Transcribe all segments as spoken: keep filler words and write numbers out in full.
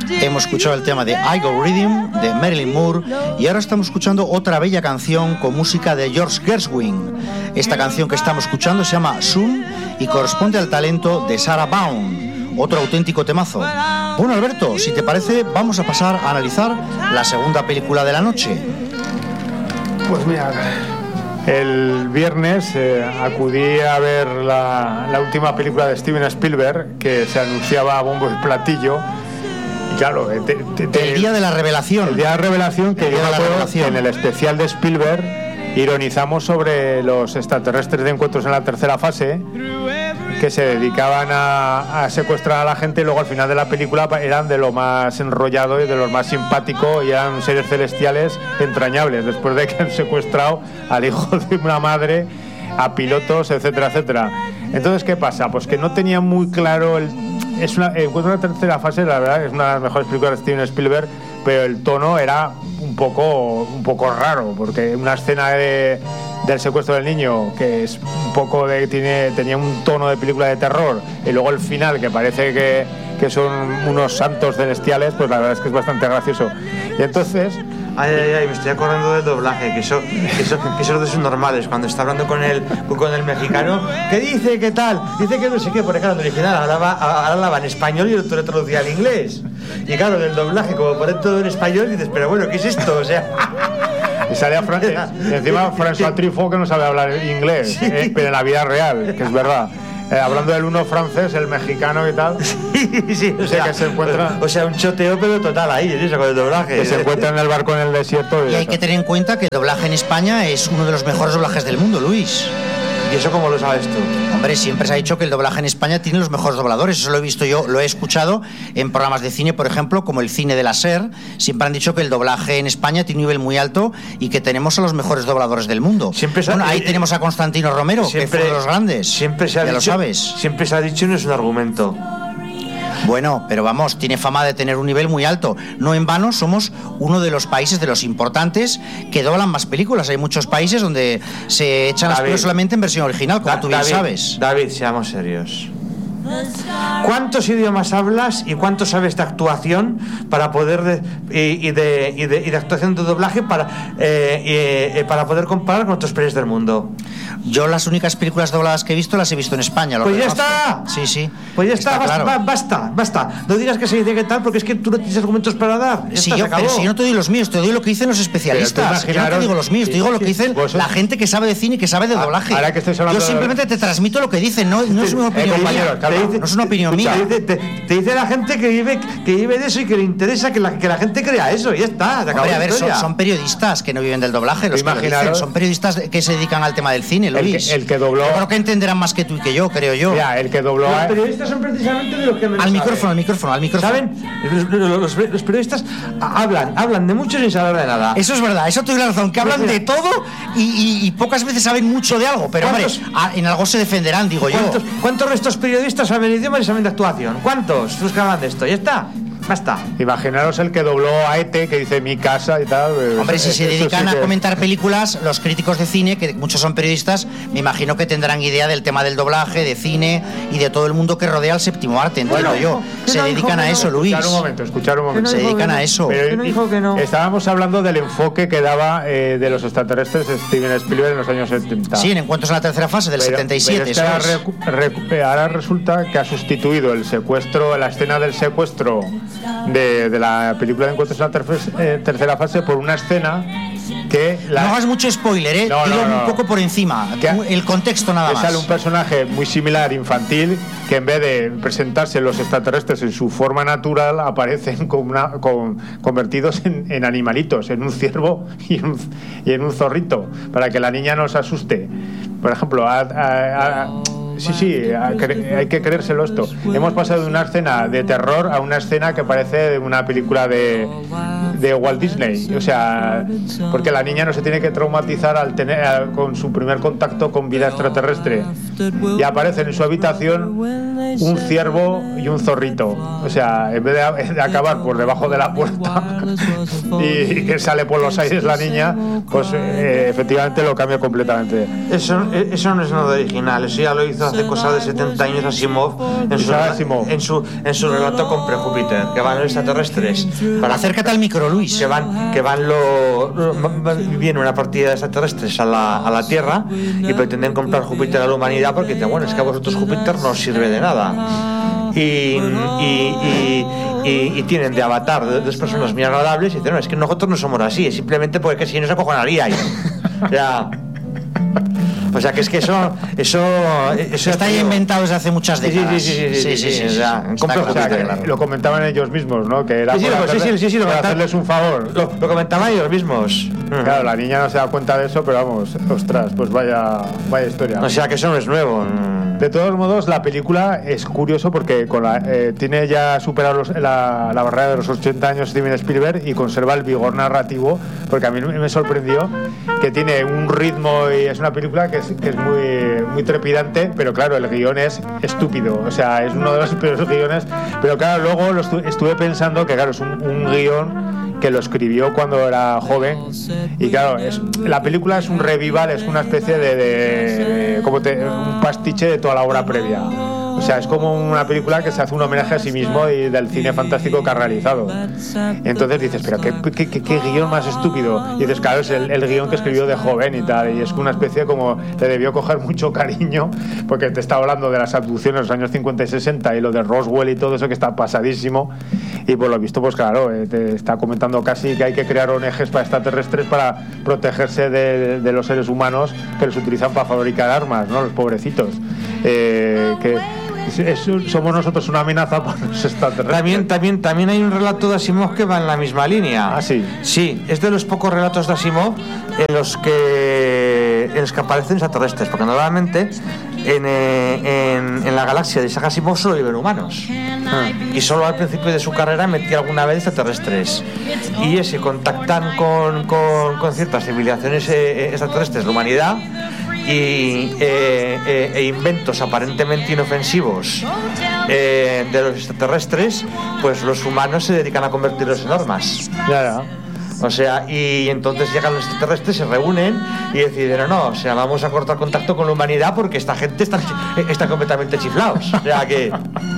Hemos escuchado el tema de I Go Rhythm de Marilyn Moore y ahora estamos escuchando otra bella canción con música de George Gershwin. Esta canción que estamos escuchando se llama Soon y corresponde al talento de Sarah Vaughan, otro auténtico temazo. Bueno, Alberto, si te parece, vamos a pasar a analizar la segunda película de la noche. Pues mira, el viernes eh, acudí a ver la, la última película de Steven Spielberg, que se anunciaba a bombo y platillo. Y claro, te, te, te, el día de la revelación. El día de la revelación, que yo me acuerdo, en el especial de Spielberg ironizamos sobre los extraterrestres de Encuentros en la Tercera Fase, que se dedicaban a, a secuestrar a la gente y luego al final de la película eran de lo más enrollado y de lo más simpático y eran seres celestiales entrañables después de que han secuestrado al hijo de una madre, a pilotos, etcétera, etcétera. Entonces, ¿qué pasa? Pues que no tenía muy claro el... Es una, Encuentro en la Tercera Fase, la verdad, es una de las mejores películas de Steven Spielberg, pero el tono era un poco, un poco raro, porque una escena de... del secuestro del niño, que es un poco de tiene tenía un tono de película de terror, y luego el final, que parece que, que son unos santos celestiales, pues la verdad es que es bastante gracioso. Y entonces... Ay, ay, ay, me estoy acordando del doblaje, que eso, que eso, que eso es de sus normales, cuando está hablando con el, con el mexicano, ¿qué dice? ¿Qué tal? Dice que no sé qué, porque claro, el original hablaba, hablaba en español y el otro le traducía al inglés. Y claro, en el doblaje, como pone todo en español, dices, pero bueno, ¿qué es esto? O sea... Y salía Fran- y encima François Truffaut, que no sabe hablar inglés, sí. eh, pero en la vida real, que es verdad. Eh, hablando del uno francés, el mexicano y tal. Sí, sí, o, o sea, sea, que se encuentra. O sea, un choteo, pero total ahí, eso, con el doblaje. Que se encuentra en el barco en el desierto. Y, y hay que tener en cuenta que el doblaje en España es uno de los mejores doblajes del mundo, Luis. ¿Y eso cómo lo sabes tú? Hombre, siempre se ha dicho que el doblaje en España tiene los mejores dobladores. Eso lo he visto yo, lo he escuchado en programas de cine, por ejemplo, como el cine de la SER. Siempre han dicho que el doblaje en España tiene un nivel muy alto y que tenemos a los mejores dobladores del mundo. Siempre se ha, bueno, ahí eh, tenemos a Constantino Romero, siempre, que fue uno de los grandes. Siempre se ha ya dicho, lo sabes. Siempre se ha dicho, no es un argumento. Bueno, pero vamos, tiene fama de tener un nivel muy alto. No en vano somos uno de los países de los importantes que doblan más películas. Hay muchos países donde se echan las películas solamente en versión original, como da, tú bien David, sabes. David, seamos serios. ¿Cuántos idiomas hablas y cuánto sabes de actuación para poder de, y, y, de, y, de, y de actuación de doblaje para eh, y, eh, para poder comparar con otros países del mundo? Yo las únicas películas dobladas que he visto las he visto en España. Lo pues ya reconozco. está. Sí, sí. Pues ya está, está basta, claro. basta, basta. No digas que se dice que tal, porque es que tú no tienes argumentos para dar. Ya Sí, está, yo, se acabó. pero si yo no te doy los míos, te doy lo que dicen los especialistas. Yo no te digo los míos, te digo lo que dicen la gente que sabe de cine y que sabe de doblaje. Ahora que estáis hablando yo simplemente de... te transmito lo que dicen, no, no es una opinión mía. No es una opinión mía. Te, te, te dice la gente que vive, que vive de eso y que le interesa que la, que la gente crea eso, y ya está. Se acabó. Hombre, a la ver, son, historia. son periodistas que no viven del doblaje, los que lo dicen. Son periodistas que se dedican al tema del cine, Luis. El que, el que dobló. Yo creo que entenderán más que tú y que yo, creo yo. Ya, el que dobló. Los periodistas son precisamente de los que menos Al saben. micrófono, al micrófono, al micrófono. ¿Saben? Los, los, los periodistas hablan, hablan de mucho sin saber de nada. Eso es verdad, eso te doy la razón, que hablan de todo y, y, y pocas veces saben mucho de algo, pero hombre, en algo se defenderán, digo yo. ¿Cuántos, ¿Cuántos de estos periodistas saben idiomas y saben de actuación? ¿Cuántos? Los que hablan de esto, ya está. Basta. Imaginaros el que dobló a E T, que dice mi casa y tal. Hombre, eso, si se dedican sí que... a comentar películas, los críticos de cine, que muchos son periodistas, me imagino que tendrán idea del tema del doblaje, de cine y de todo el mundo que rodea al séptimo arte, entiendo bueno, yo. Se dedican a eso, Luis. Escuchar un momento, escuchar un momento. Se dedican a eso. Pero no dijo que no. Estábamos hablando del enfoque que daba eh, de los extraterrestres Steven Spielberg en los años setenta. Sí, en Encuentros en la Tercera Fase del pero, setenta y siete. Pero es que ahora, recu- recu- ahora resulta que ha sustituido el secuestro, la escena del secuestro de, de la película de Encuentros en la terf- eh, Tercera Fase por una escena que... La... No hagas mucho spoiler, ¿eh? No, Dilo no, no. un poco por encima, que, el contexto nada que más. Sale un personaje muy similar, infantil, que en vez de presentarse los extraterrestres en su forma natural, aparecen con una, con, convertidos en, en animalitos, en un ciervo y, un, y en un zorrito, para que la niña no se asuste. Por ejemplo, a, a, a, sí, sí, hay que creérselo esto. Hemos pasado de una escena de terror a una escena que parece de una película de, de Walt Disney, o sea, porque la niña no se tiene que traumatizar al tener al, con su primer contacto con vida extraterrestre, y aparecen en su habitación un ciervo y un zorrito, o sea, en vez de, de acabar por debajo de la puerta y, y que sale por los aires la niña, pues eh, efectivamente lo cambia completamente. Eso, eso no es nada original, eso ya lo hizo hace cosa de setenta años Asimov en su, Asimov. En su, en su relato con Pre-Júpiter, que van los extraterrestres. Para acércate al micro, Luis. Que van, que van lo, lo, viene una partida de extraterrestres a la, a la Tierra y pretenden comprar Júpiter a la humanidad porque dicen, bueno, es que a vosotros Júpiter no os sirve de nada. Y, y, y, y, y tienen de avatar de dos personas muy agradables y dicen, no, es que nosotros no somos así, es simplemente porque si no se acojonaríais. Ya. O sea, que es que eso eso, eso está ya inventado desde hace muchas décadas. Sí, sí, sí, sí, sí, sí, sí, sí, sí. O sea, o sea, que claro. Lo comentaban ellos mismos, ¿no? Que era sí, sí, por, lo, hacerle, sí, sí, sí, por hacerles un favor. Lo, lo comentaban ellos mismos. Claro, la niña no se da cuenta de eso, pero vamos, ostras, pues vaya, vaya historia. O sea, que eso no es nuevo. De todos modos, la película es curioso porque con la, eh, tiene ya superado los, la, la barrera de los ochenta años Steven Spielberg y conserva el vigor narrativo, porque a mí me sorprendió que tiene un ritmo y es una película que es, que es muy, muy trepidante, pero claro, el guión es estúpido, o sea, es uno de los peores guiones, pero claro, luego lo estu- estuve pensando que claro, es un, un guión que lo escribió cuando era joven y claro, es, la película es un revival, es una especie de, de, de como te, un pastiche de toda la obra previa. O sea, es como una película que se hace un homenaje a sí mismo y del cine fantástico que ha realizado. Entonces dices, pero qué, qué, qué, qué guión más estúpido. Y dices, claro, es el, el guión que escribió de joven y tal. Y es una especie como, le debió coger mucho cariño, porque te está hablando de las abducciones de los años cincuenta y sesenta y lo de Roswell y todo eso que está pasadísimo. Y por lo visto, pues claro, eh, te está comentando casi que hay que crear O N Ges para extraterrestres para protegerse de, de los seres humanos que los utilizan para fabricar armas, ¿no? Los pobrecitos. Eh, que Es, somos nosotros una amenaza para los extraterrestres. También, también, también hay un relato de Asimov que va en la misma línea. Ah, sí. Sí, es de los pocos relatos de Asimov en los que, en los que aparecen extraterrestres, porque normalmente en, eh, en, en la galaxia de Isaac Asimov solo viven humanos. Ah. Y solo al principio de su carrera metía alguna vez extraterrestres. Y ese contactan con, con, con ciertas civilizaciones eh, extraterrestres de la humanidad. Y eh, eh, e inventos aparentemente inofensivos eh, de los extraterrestres, pues los humanos se dedican a convertirlos en armas. Claro. O sea, y entonces llegan los extraterrestres, se reúnen y deciden, no, no, o sea, vamos a cortar contacto con la humanidad porque esta gente está, está completamente chiflados. O sea que...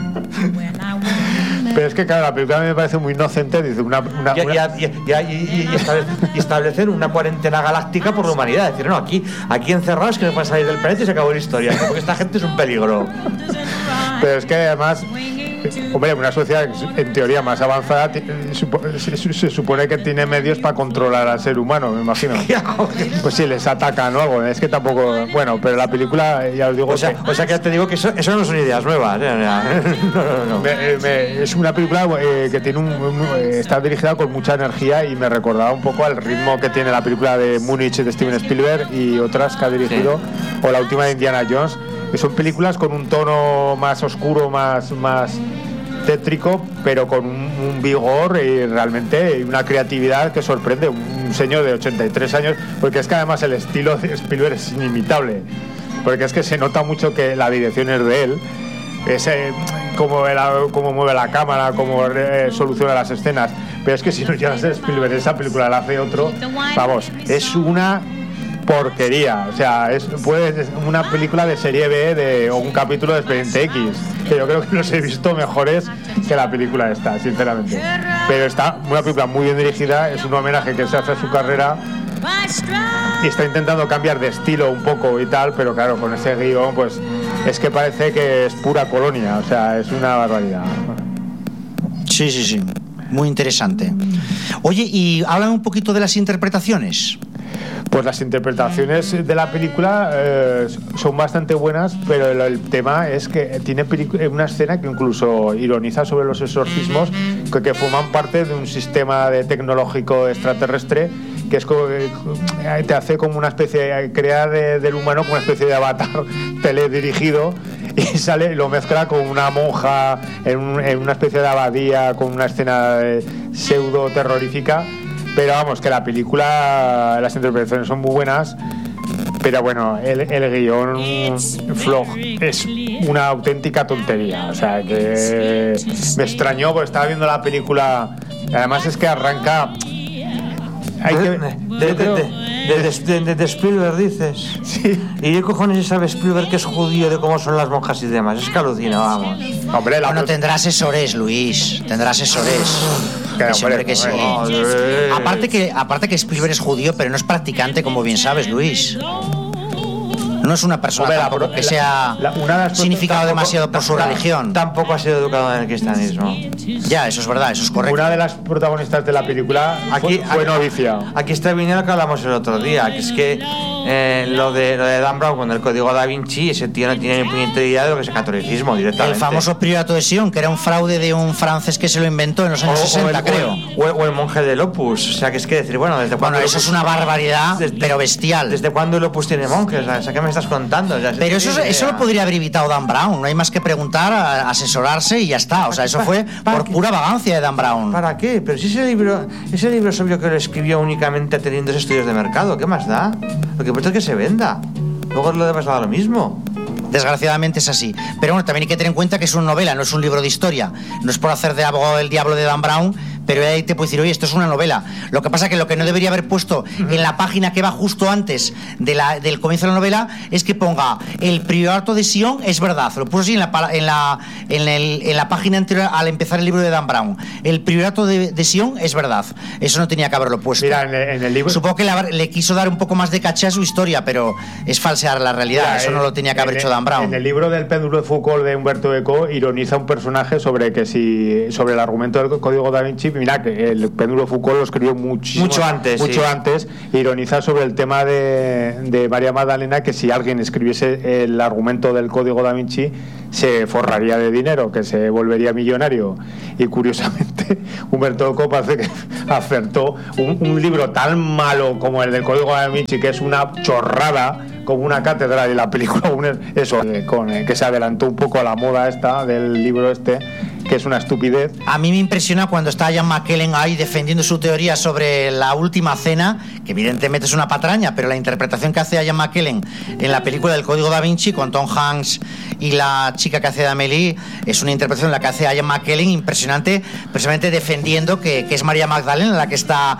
Pero es que claro, la película me parece muy inocente, dice una, una, y, una... Y, y, y, y, establece, y establecen una cuarentena galáctica por la humanidad, decir, no, aquí, aquí encerrados que no pueden salir del planeta y se acabó la historia, porque esta gente es un peligro. Pero es que además, hombre, una sociedad en teoría más avanzada se supone que tiene medios para controlar al ser humano, me imagino. Pues si les atacan o algo, es que tampoco, bueno, pero la película, ya os digo, o sea, que, o sea que ya te digo que eso, eso no son ideas nuevas, ¿eh? no, no, no. Me, me, es una película eh, que tiene un, un, está dirigida con mucha energía y me recordaba un poco al ritmo que tiene la película de Múnich de Steven Spielberg y otras que ha dirigido, sí. O la última de Indiana Jones, que son películas con un tono más oscuro, más, más tétrico, pero con un, un vigor y realmente una creatividad que sorprende. Un señor de ochenta y tres años, porque es que además el estilo de Spielberg es inimitable, porque es que se nota mucho que la dirección es de él, es eh, cómo, cómo mueve la cámara, cómo eh, soluciona las escenas, pero es que si no llegas a Spielberg, esa película la hace otro, vamos, es una porquería, o sea, es puede, una película de serie B de, o un capítulo de Expediente X, que yo creo que los he visto mejores que la película esta, sinceramente. Pero está una película muy bien dirigida, es un homenaje que se hace a su carrera y está intentando cambiar de estilo un poco y tal, pero claro, con ese guión, pues es que parece que es pura colonia, o sea, es una barbaridad. Sí, sí, sí, muy interesante. Oye, y hablan un poquito de las interpretaciones. Pues las interpretaciones de la película eh, son bastante buenas, pero el, el tema es que tiene una escena que incluso ironiza sobre los exorcismos que, que forman parte de un sistema de tecnológico extraterrestre que es como, eh, te hace como una especie, crea de, del humano como una especie de avatar teledirigido y sale y lo mezcla con una monja en, un, en una especie de abadía con una escena eh, pseudo terrorífica. Pero vamos, que la película, las interpretaciones son muy buenas, pero bueno, el, el guión flojo es una auténtica tontería. O sea, que me extrañó porque estaba viendo la película. Además es que arranca... Hay que, de, de, de, de, de, de, de Spielberg dices. Sí. ¿Y qué cojones sabe Spielberg que es judío de cómo son las monjas y demás? Es que alucina, vamos. Hombre, la bueno, tendrá asesores, Luis. Tendrá asesores. Que, Ese hombre que sí. Madre. Aparte que, aparte que Spielberg es judío, pero no es practicante, como bien sabes, Luis. No es una persona Hombre, tampoco la, que sea la, una significado tampoco, demasiado por su tampoco, religión. Tampoco ha sido educado en el cristianismo. Ya, eso es verdad, eso es correcto. Una de las protagonistas de la película Aquí, fue, fue aquí, novicia. Aquí está viniendo lo que hablamos el otro día, que es que eh, lo, de, lo de Dan Brown con el código da Vinci, ese tío no tiene ni puñetera idea de lo que es el catolicismo directamente. El famoso priorato de Sion, que era un fraude de un francés que se lo inventó en los años o, sesenta, o el, creo. O el, o el monje del Opus. O sea, que es que decir, bueno, desde cuándo. Bueno, eso es una barbaridad, desde, pero bestial. ¿Desde cuándo el Opus tiene monjes? O sea, ¿qué me estás contando? O sea, pero eso, eso lo podría haber evitado Dan Brown. No hay más que preguntar, asesorarse y ya está. O sea, eso fue por pura vagancia de Dan Brown. ¿Para qué? Pero si ese libro, ese libro es obvio que lo escribió únicamente teniendo esos estudios de mercado. ¿Qué más da? Lo que importa es que se venda. Luego lo demás da lo mismo. Desgraciadamente es así. Pero bueno, también hay que tener en cuenta que es una novela, no es un libro de historia. No es por hacer de abogado del diablo de Dan Brown, pero ahí te puedo decir, oye, esto es una novela. Lo que pasa es que lo que no debería haber puesto en la página que va justo antes de la, del comienzo de la novela es que ponga el priorato de Sion es verdad. Lo puso así en la, en la, en el, en la página anterior al empezar el libro de Dan Brown. El priorato de, de Sion es verdad. Eso no tenía que haberlo puesto. Mira, en el, en el libro... Supongo que la, le quiso dar un poco más de caché a su historia, pero es falsear la realidad. Mira, eso no lo tenía que haber hecho Dan Brown. En el libro del péndulo de Foucault de Humberto Eco ironiza un personaje sobre que si sobre el argumento del código da Vinci. Mira que el péndulo de Foucault lo escribió muchísimo, mucho antes mucho sí. antes ironiza sobre el tema de, de María Magdalena, que si alguien escribiese el argumento del código da Vinci se forraría de dinero, que se volvería millonario. Y curiosamente Humberto Eco parece que acertó. Un, un libro tan malo como el del código da Vinci, que es una chorrada como una catedral, y la película eso con, eh, que se adelantó un poco a la moda esta del libro este, que es una estupidez. A mí me impresiona cuando está Ian McKellen ahí defendiendo su teoría sobre la última cena, que evidentemente es una patraña, pero la interpretación que hace Ian McKellen en la película del Código da Vinci con Tom Hanks y la chica que hace de Amélie es una interpretación la que hace Ian McKellen impresionante, precisamente defendiendo que, que es María Magdalena la que está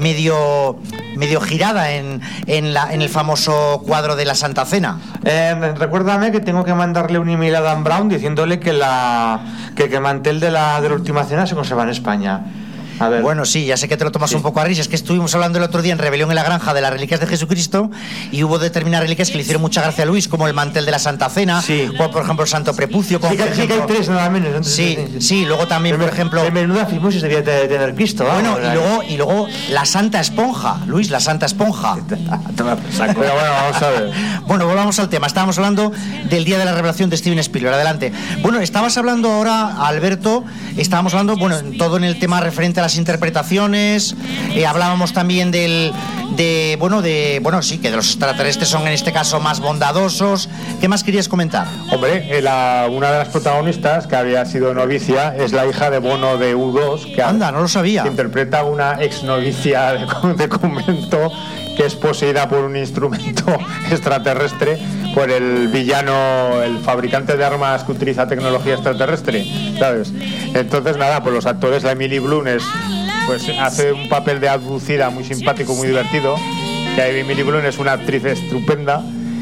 medio medio girada en, en, la, en el famoso cuadro de la Santa Cena. Eh, recuérdame que tengo que mandarle un email a Dan Brown diciéndole que la que, que el mantel de la, de la última cena se conserva en España. A ver. Bueno, sí, ya sé que te lo tomas sí. un poco a risa. Es que estuvimos hablando el otro día en Rebelión en la Granja de las reliquias de Jesucristo y hubo determinadas reliquias que le hicieron mucha gracia a Luis, como el mantel de la Santa Cena, sí. o por ejemplo el Santo Prepucio. Como sí, por ejemplo, sí, que hay tres nada menos. Entonces, sí, sí, sí, luego también, por ejemplo... El menuda fimosis debía de tener Cristo. Bueno, vamos, y luego, y luego la Santa Esponja, Luis, la Santa Esponja. Pero bueno, vamos a ver. Bueno, volvamos al tema. Estábamos hablando del Día de la Revelación de Steven Spielberg. Adelante. Bueno, estabas hablando ahora, Alberto, estábamos hablando, bueno, todo en el tema referente a las interpretaciones. Eh, hablábamos también del de bueno de bueno sí que de los extraterrestres son en este caso más bondadosos. ¿Qué más querías comentar? Hombre, la, una de las protagonistas que había sido novicia es la hija de Bono de U dos, que anda, no lo sabía. Que interpreta a una ex novicia de, de convento que es poseída por un instrumento extraterrestre por el villano, el fabricante de armas que utiliza tecnología extraterrestre, ¿sabes? Entonces nada, pues los actores, la Emily Blunt es pues hace un papel de abducida muy simpático, muy divertido. Que Emily Blunt es una actriz estupenda.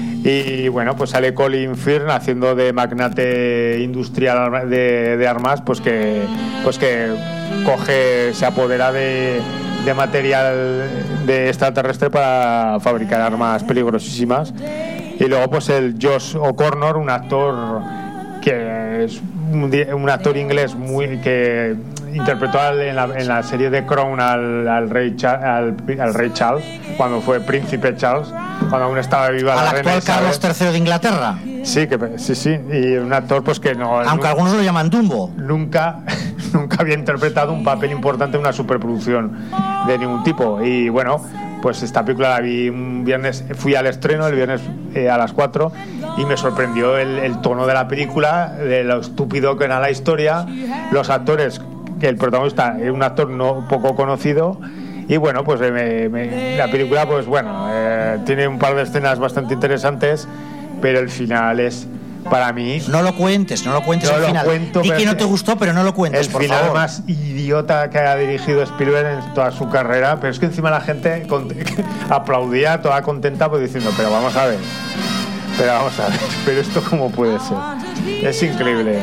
Y bueno, pues sale Colin Firth haciendo de magnate industrial de, de armas, pues que pues que coge, se apodera de, de material de extraterrestre para fabricar armas peligrosísimas. Y luego pues el Josh O'Connor, un actor que es un, un actor inglés muy que interpretó al, en, la, en la serie de Crown al, al, rey al, al rey Charles, cuando fue príncipe Charles, cuando aún estaba viva la reina Isabel. ¿Al actual Carlos tercero de Inglaterra? Sí, que, sí, sí, y un actor pues que no... Aunque no, algunos lo llaman Dumbo. Nunca, nunca había interpretado un papel importante en una superproducción de ningún tipo. Y bueno, pues esta película la vi un viernes, fui al estreno el viernes eh, a las cuatro y me sorprendió el, el tono de la película, de lo estúpido que era la historia, los actores, que el protagonista es un actor no poco conocido. Y bueno, pues me, me, la película, pues bueno, eh, tiene un par de escenas bastante interesantes, pero el final es, para mí... No lo cuentes, no lo cuentes no el lo final. Cuento, Di que no te gustó, pero no lo cuentes, el por final favor. más idiota que ha dirigido Spielberg en toda su carrera, pero es que encima la gente aplaudía toda contenta pues diciendo, pero vamos a ver, pero vamos a ver, pero esto cómo puede ser. Es increíble.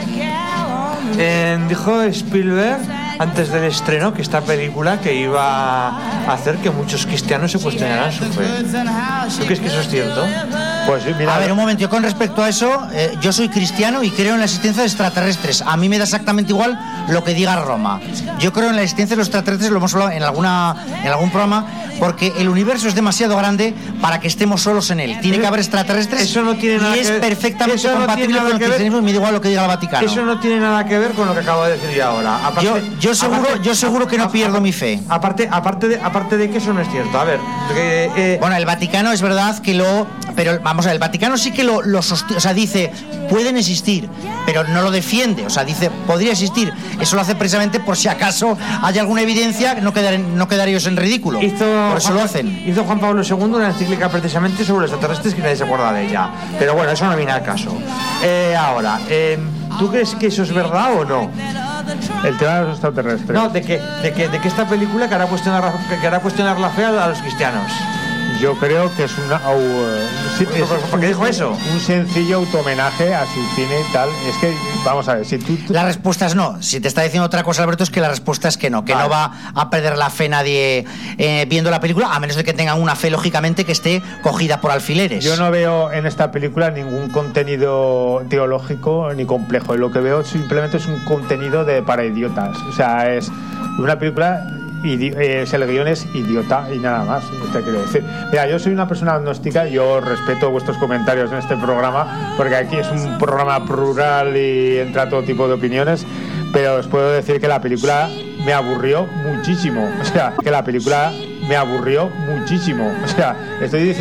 Eh, dijo Spielberg antes del estreno que esta película que iba a hacer que muchos cristianos se cuestionaran su fe. ¿Tú crees que eso es cierto? Pues mira, a ver, un momento, yo con respecto a eso, eh, yo soy cristiano y creo en la existencia de extraterrestres. A mí me da exactamente igual lo que diga Roma. Yo creo en la existencia de los extraterrestres, lo hemos hablado en alguna en algún programa, porque el universo es demasiado grande para que estemos solos en él. Tiene que haber extraterrestres. Eso no tiene nada y es que ver, perfectamente eso no compatible tiene nada con el que ver. cristianismo y me da igual lo que diga el Vaticano. Eso no tiene nada que ver con lo que acabo de decir yo ahora. Aparte, yo, yo seguro, aparte, yo seguro que no aparte, pierdo mi fe. Aparte, aparte de, aparte de que eso no es cierto. A ver, que, eh, bueno, el Vaticano es verdad que lo, pero vamos a ver, el Vaticano sí que lo, lo sostiene, o sea, dice pueden existir, pero no lo defiende, o sea, dice podría existir. Eso lo hace precisamente por si acaso hay alguna evidencia, no quedar, no quedaríos en ridículo. Hizo por eso Juan, lo hacen. Hizo Juan Pablo segundo una encíclica precisamente sobre los extraterrestres que nadie se acuerda de ella. Pero bueno, eso no viene al caso. Eh, ahora, eh, ¿tú crees que eso es verdad o no? El tema de los extraterrestres. No, de que, de que, de que esta película que hará cuestionar, que hará cuestionar la fe a los cristianos. Yo creo que es una uh, sí, ¿Por, por, ¿Por qué dijo eso? Un sencillo auto-homenaje a su cine y tal. Es que, vamos a ver, si tú... tú... La respuesta es no. Si te está diciendo otra cosa, Alberto, es que la respuesta es que no. Que vale. No va a perder la fe nadie eh, viendo la película, a menos de que tengan una fe, lógicamente, que esté cogida por alfileres. Yo no veo en esta película ningún contenido teológico ni complejo. Y lo que veo simplemente es un contenido de para idiotas. O sea, es una película... Y eh, el guión es idiota y nada más, usted quiere decir. Mira, yo soy una persona agnóstica, yo respeto vuestros comentarios en este programa, porque aquí es un programa plural y entra todo tipo de opiniones, pero os puedo decir que la película me aburrió muchísimo. O sea, que la película me aburrió muchísimo. O sea, estoy diciendo